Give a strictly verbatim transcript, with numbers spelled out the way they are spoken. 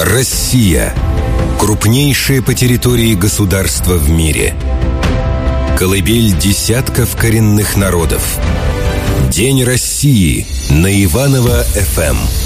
Россия. Крупнейшее по территории государство в мире. Колыбель десятков коренных народов. День России на Иваново эф эм.